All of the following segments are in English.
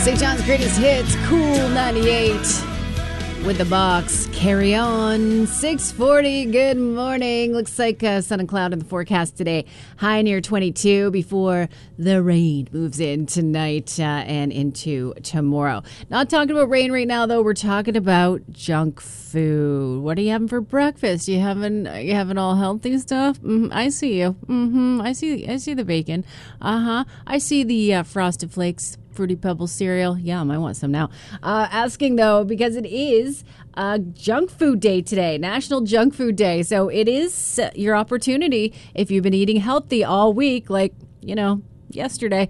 St. John's greatest hits, Cool 98 with the box. Carry on. 6:40. Good morning. Looks like sun and cloud in the forecast today. High near 22 before the rain moves in tonight and into tomorrow. Not talking about rain right now, though. We're talking about junk food. What are you having for breakfast? You having all healthy stuff? I see you. I see the bacon. I see the Frosted Flakes. Fruity Pebbles cereal. Yum, I want some now. Asking, though, because it is Junk Food Day today, National Junk Food Day. So it is your opportunity, if you've been eating healthy all week, like, yesterday,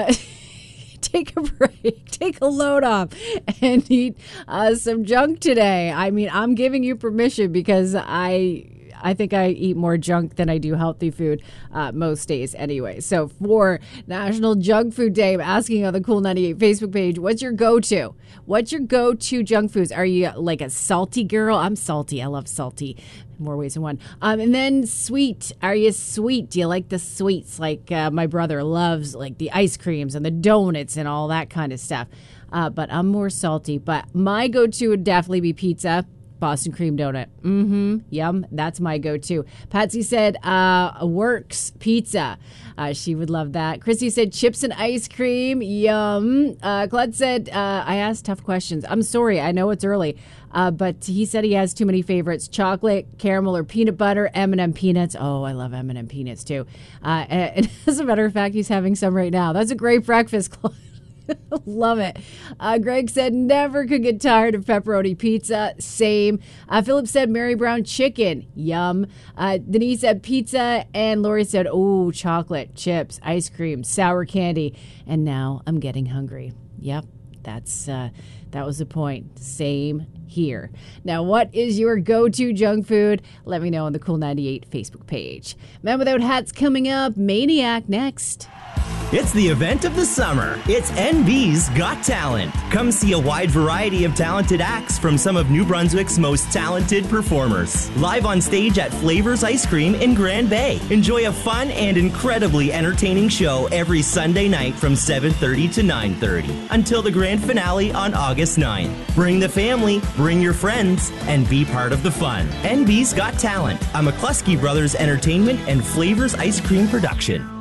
take a break, take a load off, and eat some junk today. I mean, I'm giving you permission because I think I eat more junk than I do healthy food most days anyway. So for National Junk Food Day, I'm asking on the Cool 98 Facebook page, what's your go-to? What's your go-to junk foods? Are you like a salty girl? I'm salty. I love salty. More ways than one. And then sweet. Are you sweet? Do you like the sweets? Like my brother loves like the ice creams and the donuts and all that kind of stuff. But I'm more salty. But my go-to would definitely be pizza. Boston cream donut. Yum. That's my go-to. Patsy said Works Pizza. She would love that. Chrissy said chips and ice cream. Yum. Claude said, I asked tough questions. I'm sorry. I know it's early. But he said he has too many favorites. Chocolate, caramel, or peanut butter. M&M peanuts. Oh, I love M&M peanuts too. And as a matter of fact, he's having some right now. That's a great breakfast, Claude. Love it. Greg said never could get tired of pepperoni pizza. Same. Philip said Mary Brown chicken. Yum. Denise said pizza. And Lori said, oh, chocolate, chips, ice cream, sour candy. And now I'm getting hungry. Yep. That was the point. Same here. Now, what is your go-to junk food? Let me know on the Cool 98 Facebook page. Man Without Hats coming up. Maniac next. It's the event of the summer. It's NB's Got Talent. Come see a wide variety of talented acts from some of New Brunswick's most talented performers. Live on stage at Flavors Ice Cream in Grand Bay. Enjoy a fun and incredibly entertaining show every Sunday night from 7:30 to 9:30 until the grand finale on August 9th. Bring the family, bring your friends, and be part of the fun. NB's Got Talent, a McCluskey Brothers Entertainment and Flavors Ice Cream production.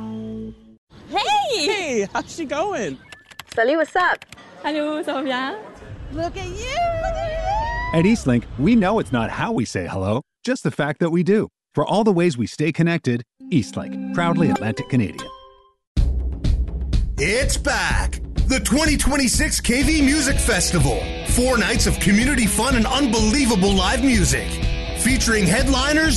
Hey, how's she going? Salut, what's up? Hello, ça va bien? Look at you! At Eastlink, we know it's not how we say hello, just the fact that we do. For all the ways we stay connected, Eastlink, proudly Atlantic Canadian. It's back! The 2026 KV Music Festival. 4 nights of community fun and unbelievable live music. Featuring headliners